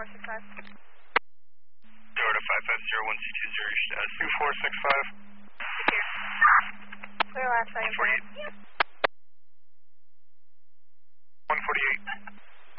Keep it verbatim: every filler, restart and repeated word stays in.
four six five. Zero to five five zero one two two zero, you should ask two four six five. Clear last side. forty-eight.